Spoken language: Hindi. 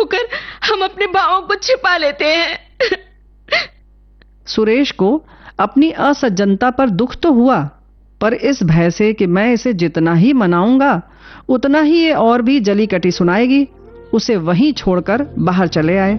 होकर हम अपने भावों को छिपा लेते हैं। सुरेश को अपनी असज्जनता पर दुख तो हुआ, पर इस भय से कि मैं इसे जितना ही मनाऊंगा उतना ही ये और भी जली कटी सुनाएगी, उसे वहीं छोड़कर बाहर चले आए।